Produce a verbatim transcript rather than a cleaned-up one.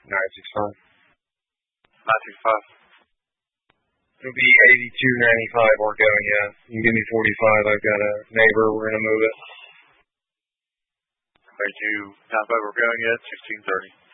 nine six five. nine six five. It'll be eighty-two ninety-five Orgonia. You can give me forty-five. I've got a neighbor. We're going to move it. Thank you. Nine five Orgonia, sixteen thirty.